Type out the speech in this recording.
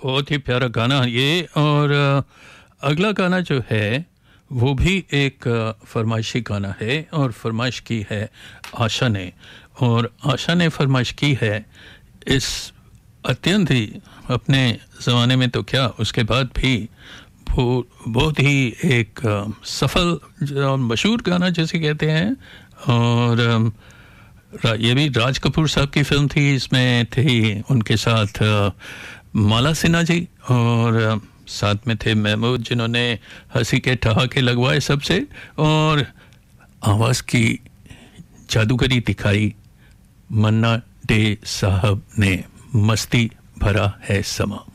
बहुत ही प्यारा गाना ये। और अगला गाना जो है वो भी एक फरमाइशी गाना है और फरमाइश की है आशा ने। और आशा ने फरमाइश की है इस अत्यंत ही अपने ज़माने में तो क्या उसके बाद भी वो बहुत ही एक सफल और मशहूर गाना जैसे कहते हैं। और ये भी राज कपूर साहब की फिल्म थी, इसमें थी उनके साथ माला सिन्हा जी और साथ में थे महमूद जिन्होंने हंसी के ठहाके लगवाए सबसे और आवाज़ की जादूगरी दिखाई मन्ना डे साहब ने। मस्ती भरा है समा।